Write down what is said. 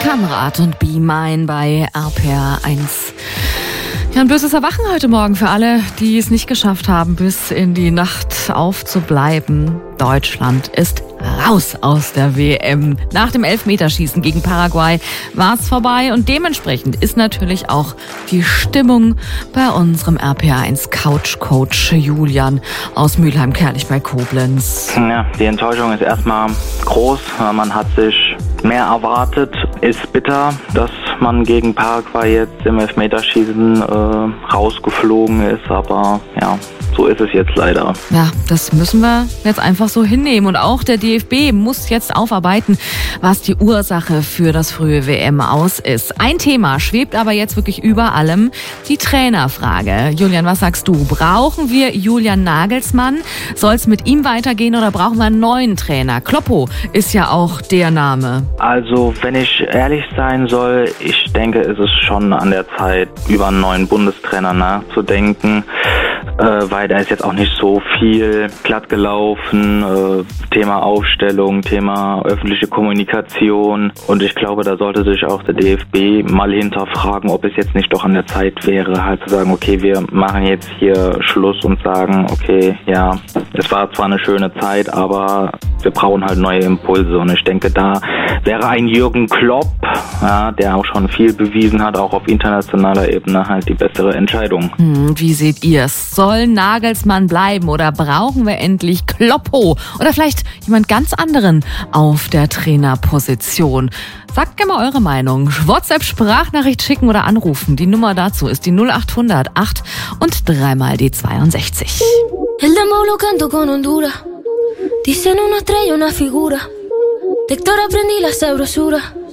Konrad und Be Mine bei RPR1. Ja, ein böses Erwachen heute Morgen für alle, die es nicht geschafft haben, bis in die Nacht aufzubleiben. Deutschland ist raus aus der WM. Nach dem Elfmeterschießen gegen Paraguay war es vorbei und dementsprechend ist natürlich auch die Stimmung bei unserem RPR1 Couch-Coach Julian aus Mülheim-Kerlich bei Koblenz. Ja, die Enttäuschung ist erstmal groß. Man hat sich mehr erwartet. Ist bitter, dass man gegen Paraguay jetzt im Elfmeterschießen rausgeflogen ist, aber ja, so ist es jetzt leider. Ja, das müssen wir jetzt einfach so hinnehmen. Und auch der DFB muss jetzt aufarbeiten, was die Ursache für das frühe WM-Aus ist. Ein Thema schwebt aber jetzt wirklich über allem, die Trainerfrage. Julian, was sagst du? Brauchen wir Julian Nagelsmann? Soll es mit ihm weitergehen oder brauchen wir einen neuen Trainer? Kloppo ist ja auch der Name. Also, wenn ich ehrlich sein soll, ich denke, es ist schon an der Zeit, über einen neuen Bundestrainer nachzudenken. Weil da ist jetzt auch nicht so viel glatt gelaufen. Thema Aufstellung, Thema öffentliche Kommunikation. Und ich glaube, da sollte sich auch der DFB mal hinterfragen, ob es jetzt nicht doch an der Zeit wäre, halt zu sagen, okay, wir machen jetzt hier Schluss und sagen, okay, ja, es war zwar eine schöne Zeit, aber wir brauchen halt neue Impulse. Und ich denke, da wäre ein Jürgen Klopp, ja, der auch schon viel bewiesen hat, auch auf internationaler Ebene, halt die bessere Entscheidung. Wie seht ihr's? Soll Nagelsmann bleiben oder brauchen wir endlich Kloppo oder vielleicht jemand ganz anderen auf der Trainerposition? Sagt gerne mal eure Meinung. WhatsApp-Sprachnachricht schicken oder anrufen. Die Nummer dazu ist die 0800 8 und 3 mal die 62. El dembow lo canto con Honduras. Dicen una estrella, una figura. De Héctor aprendí la sabrosura.